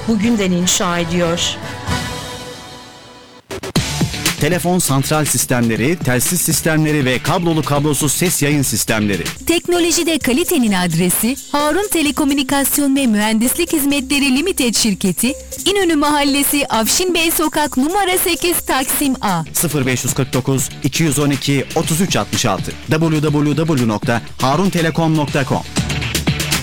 bugünden inşa ediyor. Telefon santral sistemleri, telsiz sistemleri ve kablolu kablosuz ses yayın sistemleri. Teknolojide kalitenin adresi Harun Telekomünikasyon ve Mühendislik Hizmetleri Limited şirketi, İnönü Mahallesi Afşin Bey Sokak numara 8 Taksim A. 0549 212 3366 www.haruntelekom.com